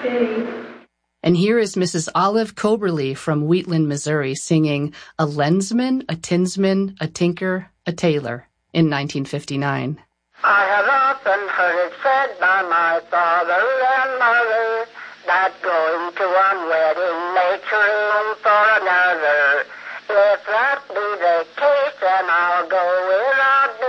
And here is Mrs. Olive Coberly from Wheatland, Missouri, singing A Lensman, a Tinsman, a Tinker, a Tailor in 1959. I have often heard it said by my father and mother that going to one wedding makes room for another. If that be the case, then I'll go